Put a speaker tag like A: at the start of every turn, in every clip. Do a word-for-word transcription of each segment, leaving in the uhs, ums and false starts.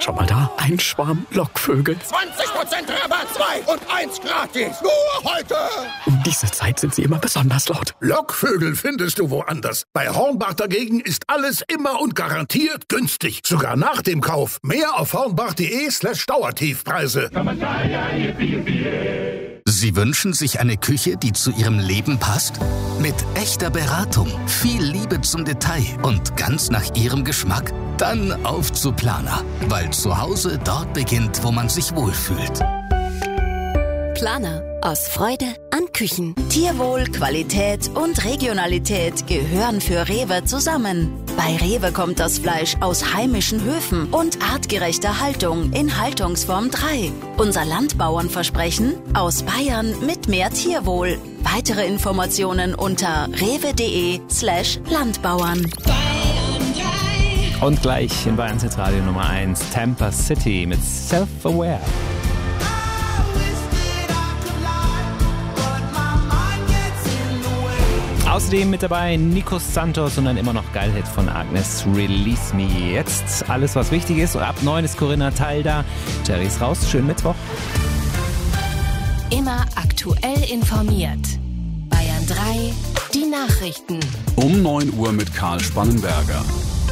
A: Schau mal da, ein Schwarm Lockvögel.
B: zwanzig Prozent Rabatt, zwei und eins gratis. Nur heute.
A: Um diese Zeit sind sie immer besonders laut.
B: Lockvögel findest du woanders. Bei Hornbach dagegen ist alles immer und garantiert günstig. Sogar nach dem Kauf. Mehr auf hornbach.de slash Dauertiefpreise.
C: Sie wünschen sich eine Küche, die zu Ihrem Leben passt? Mit echter Beratung, viel Liebe zum Detail und ganz nach Ihrem Geschmack? Dann auf zu Planer, weil zu Hause dort beginnt, wo man sich wohlfühlt.
D: Planer. Aus Freude an Küchen. Tierwohl, Qualität und Regionalität gehören für Rewe zusammen. Bei Rewe kommt das Fleisch aus heimischen Höfen und artgerechter Haltung in Haltungsform drei. Unser Landbauernversprechen: aus Bayern mit mehr Tierwohl. Weitere Informationen unter rewe.de slash Landbauern.
E: Und gleich in Bayern Radio Nummer eins, Tampa City mit Self-Aware. Außerdem mit dabei Nikos Santos und ein immer noch Geilhit von Agnes, Release Me. Jetzt alles, was wichtig ist. Und ab neun ist Corinna Teil da. Jerry ist raus. Schönen Mittwoch.
F: Immer aktuell informiert. Bayern drei, die Nachrichten.
G: Um neun Uhr mit Karl Spannenberger.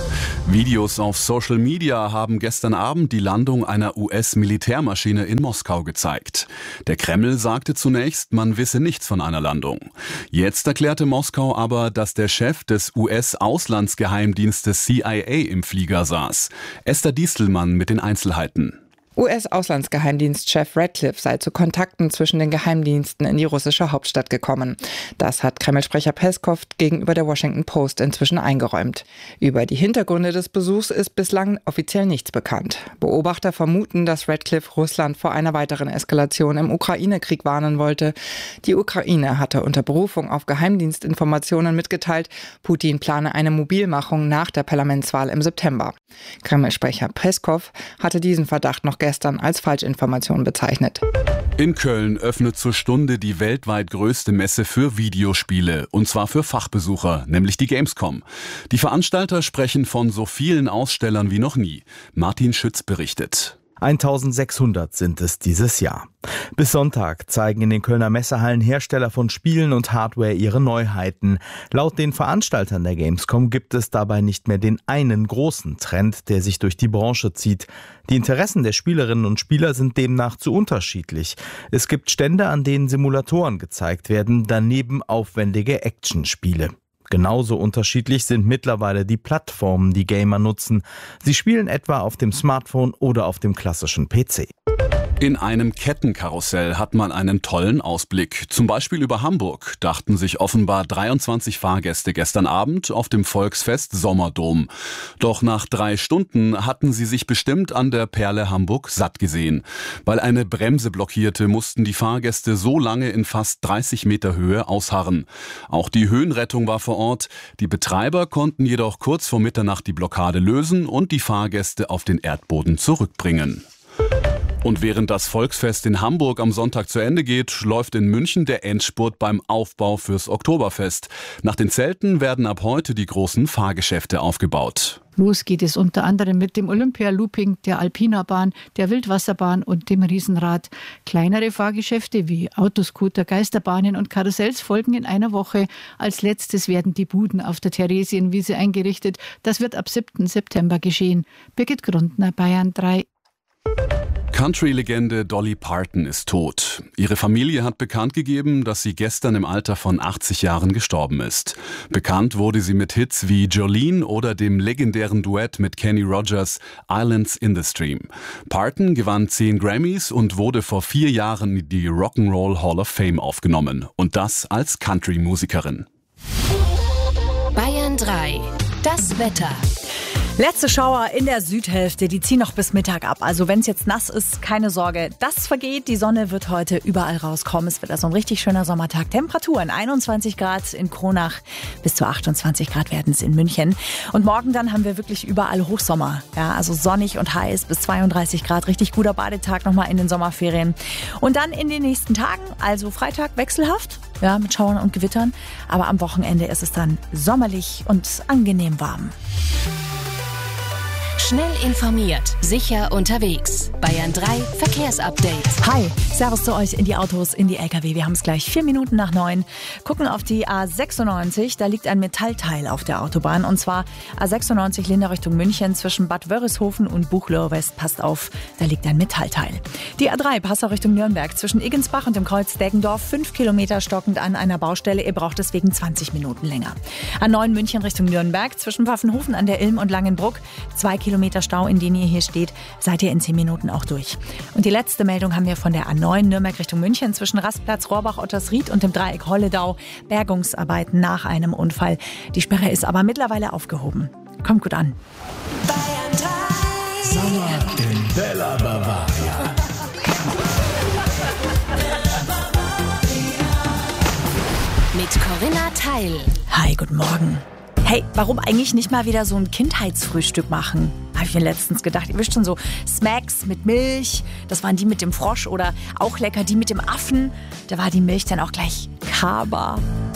G: Videos auf Social Media haben gestern Abend die Landung einer U S-Militärmaschine in Moskau gezeigt. Der Kreml sagte zunächst, man wisse nichts von einer Landung. Jetzt erklärte Moskau aber, dass der Chef des U S-Auslandsgeheimdienstes C I A im Flieger saß. Esther Diestelmann mit den Einzelheiten.
H: U S-Auslandsgeheimdienstchef Ratcliffe sei zu Kontakten zwischen den Geheimdiensten in die russische Hauptstadt gekommen. Das hat Kreml-Sprecher Peskov gegenüber der Washington Post inzwischen eingeräumt. Über die Hintergründe des Besuchs ist bislang offiziell nichts bekannt. Beobachter vermuten, dass Ratcliffe Russland vor einer weiteren Eskalation im Ukraine-Krieg warnen wollte. Die Ukraine hatte unter Berufung auf Geheimdienstinformationen mitgeteilt, Putin plane eine Mobilmachung nach der Parlamentswahl im September. Kreml-Sprecher Peskov hatte diesen Verdacht noch gestern als Falschinformation bezeichnet.
G: In Köln öffnet zur Stunde die weltweit größte Messe für Videospiele, und zwar für Fachbesucher, nämlich die Gamescom. Die Veranstalter sprechen von so vielen Ausstellern wie noch nie. Martin Schütz berichtet.
I: eintausendsechshundert sind es dieses Jahr. Bis Sonntag zeigen in den Kölner Messehallen Hersteller von Spielen und Hardware ihre Neuheiten. Laut den Veranstaltern der Gamescom gibt es dabei nicht mehr den einen großen Trend, der sich durch die Branche zieht. Die Interessen der Spielerinnen und Spieler sind demnach zu unterschiedlich. Es gibt Stände, an denen Simulatoren gezeigt werden, daneben aufwendige Actionspiele. Genauso unterschiedlich sind mittlerweile die Plattformen, die Gamer nutzen. Sie spielen etwa auf dem Smartphone oder auf dem klassischen P C.
G: In einem Kettenkarussell hat man einen tollen Ausblick. Zum Beispiel über Hamburg, dachten sich offenbar dreiundzwanzig Fahrgäste gestern Abend auf dem Volksfest Sommerdom. Doch nach drei Stunden hatten sie sich bestimmt an der Perle Hamburg satt gesehen. Weil eine Bremse blockierte, mussten die Fahrgäste so lange in fast dreißig Meter Höhe ausharren. Auch die Höhenrettung war vor Ort. Die Betreiber konnten jedoch kurz vor Mitternacht die Blockade lösen und die Fahrgäste auf den Erdboden zurückbringen. Und während das Volksfest in Hamburg am Sonntag zu Ende geht, läuft in München der Endspurt beim Aufbau fürs Oktoberfest. Nach den Zelten werden ab heute die großen Fahrgeschäfte aufgebaut.
J: Los geht es unter anderem mit dem Olympia-Looping, der Alpina-Bahn, der Wildwasserbahn und dem Riesenrad. Kleinere Fahrgeschäfte wie Autoscooter, Geisterbahnen und Karussells folgen in einer Woche. Als letztes werden die Buden auf der Theresienwiese eingerichtet. Das wird ab siebten September geschehen. Birgit Grundner, Bayern drei.
G: Country-Legende Dolly Parton ist tot. Ihre Familie hat bekannt gegeben, dass sie gestern im Alter von achtzig Jahren gestorben ist. Bekannt wurde sie mit Hits wie Jolene oder dem legendären Duett mit Kenny Rogers Islands in the Stream. Parton gewann zehn Grammys und wurde vor vier Jahren in die Rock'n'Roll Hall of Fame aufgenommen. Und das als Country-Musikerin.
F: Bayern drei. Das Wetter.
K: Letzte Schauer in der Südhälfte, die ziehen noch bis Mittag ab. Also wenn es jetzt nass ist, keine Sorge, das vergeht. Die Sonne wird heute überall rauskommen. Es wird also ein richtig schöner Sommertag. Temperaturen einundzwanzig Grad in Kronach, bis zu achtundzwanzig Grad werden es in München. Und morgen dann haben wir wirklich überall Hochsommer. Ja, also sonnig und heiß bis zweiunddreißig Grad. Richtig guter Badetag nochmal in den Sommerferien. Und dann in den nächsten Tagen, also Freitag wechselhaft, ja, mit Schauern und Gewittern. Aber am Wochenende ist es dann sommerlich und angenehm warm.
F: Schnell informiert, sicher unterwegs. Bayern drei Verkehrsupdate.
K: Hi, Servus zu euch in die Autos, in die L K W. Wir haben es gleich vier Minuten nach neun. Gucken auf die A sechsundneunzig, da liegt ein Metallteil auf der Autobahn. Und zwar A sechsundneunzig Linder Richtung München zwischen Bad Wörishofen und Buchloe West. Passt auf, da liegt ein Metallteil. Die A drei Passau Richtung Nürnberg zwischen Iggensbach und dem Kreuz Deggendorf. Fünf Kilometer stockend an einer Baustelle. Ihr braucht deswegen zwanzig Minuten länger. A neun München Richtung Nürnberg zwischen Pfaffenhofen an der Ilm und Langenbruck. Zwei Kilometer Stau, in denen ihr hier steht, seid ihr in zehn Minuten auch durch. Und die letzte Meldung haben wir von der A neun Nürnberg Richtung München zwischen Rastplatz Rohrbach-Ottersried und dem Dreieck Holledau. Bergungsarbeiten nach einem Unfall. Die Sperre ist aber mittlerweile aufgehoben. Kommt gut an.
L: Bayern drei. Sommer in Bella Bavaria.
F: Mit Corinna Teil.
K: Hi, guten Morgen. Hey, warum eigentlich nicht mal wieder so ein Kindheitsfrühstück machen? Habe ich mir letztens gedacht. Ihr wisst schon, so Smacks mit Milch, das waren die mit dem Frosch oder auch lecker die mit dem Affen. Da war die Milch dann auch gleich Kaba.